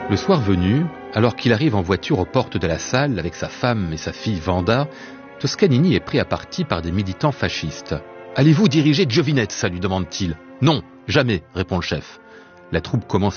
Le soir venu, alors qu'il arrive en voiture aux portes de la salle avec sa femme et sa fille Vanda, Toscanini est pris à partie par des militants fascistes. « Allez-vous diriger Giovinezza ?» lui demande-t-il. « Non, jamais », répond le chef. La troupe commence